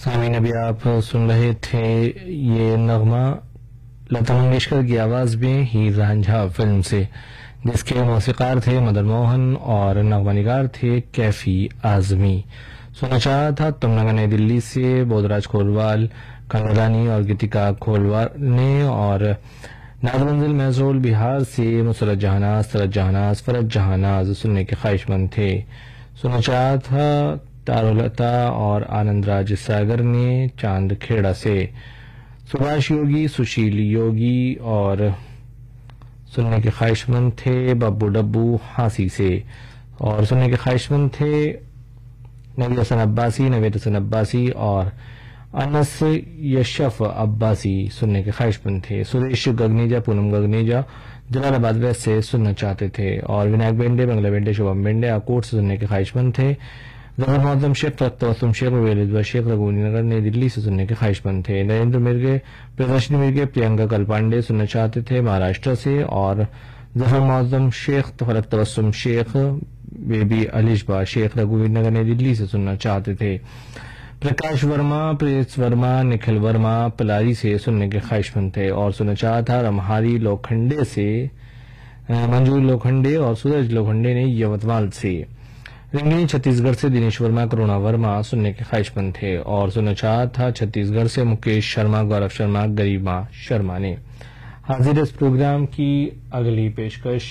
सामीन, अभी आप सुन रहे थे ये नगमा लता मंगेशकर की आवाज में हीर रांझा फिल्म से, जिसके मौसीकार थे मदन मोहन और नगमा निगार थे कैफी आजमी। सुनना चाहा था तुमनगर नई दिल्ली से बोधराज खोलवाल, कंगरानी और गीतिका खोलवाल ने, और नादमंजिल महजोल बिहार से मुसरत जहानाज, सरत जहानाज, फरत जहानाज सुनने के ख्वाहिशमंद थे। सुनना चाहा था तारुलता और आनंद राज सागर ने चांद खेड़ा से, सुभाष योगी, सुशील योगी और सुनने के ख्वाहिशमंद थे बब्बू डब्बू हांसी से, और सुनने के ख्वाहिशमंद थे नवीद हसन अब्बासी और अनस यशफ अब्बासी सुनने के ख्वाहिशमंद थे। सुरेश गगनेजा, पूनम गगनेजा जलालाबाद वेस्ट से सुनना चाहते थे, और विनायक बेंडे, बंगला बेंडे, शुभम बेंडे आकोट से सुनने के ख्वाहिशमंद थे। जफर मोहम्मद शेख, तबस्सुम शेख, वेलिद शेख रघुवीरनगर नई दिल्ली से सुनने के ख्वाहिशमंद थे। नरेंद्र मिर्गे, प्रियदर्शनी मिर्गे, प्रियंका कलपांडे सुनना चाहते थे महाराष्ट्र से, और जफर मोहम्मद शेख, फलक तबस्सुम शेख, बेबी अलिशबा शेख रघुवीरनगर नई दिल्ली से सुनना चाहते थे। प्रकाश वर्मा, प्रियस वर्मा, निखिल वर्मा पलारी से सुनने के ख्वाहिशमंद थे, और सुनना चाहा था रमहारी लोखंडे से मंजूर लोखंडे और सूरज लोखंडे ने यवतमाल से। रिंगनी छत्तीसगढ़ से दिनेश वर्मा, करुणा वर्मा सुनने के ख्वाहिशमंद थे, और सुनना चाहा था छत्तीसगढ़ से मुकेश शर्मा, गौरव शर्मा, गरिमा शर्मा ने। हाजिर इस प्रोग्राम की अगली पेशकश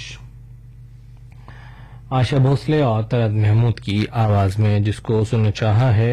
आशा भोसले और तरद महमूद की आवाज में, जिसको सुनना चाहा है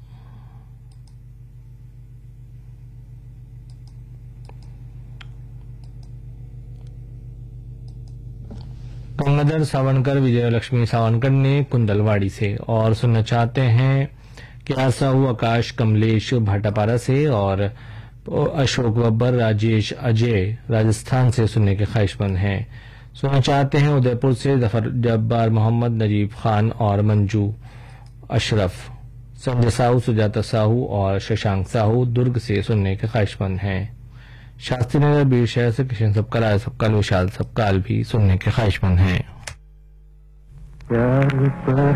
गंगाधर सावनकर, विजयलक्ष्मी सावनकर ने कुंदलवाड़ी से, और सुनना चाहते हैं कि आसाहू आकाश कमलेश भाटापारा से, और अशोक बब्बर, राजेश अजय राजस्थान से सुनने के ख्वाहिशमंद हैं। सुनना चाहते हैं उदयपुर से जफर जब्बार मोहम्मद, नजीब खान और मंजू अशरफ, संजय साहू, सुजाता साहू और शशांक साहू दुर्ग से सुनने के ख्वाहिशमंद हैं। शास्त्री नगर बीर शहर से किशन सबकाल, आय सबकाल, विशाल सबकाल भी सुनने के ख्वाहिशमंद हैं।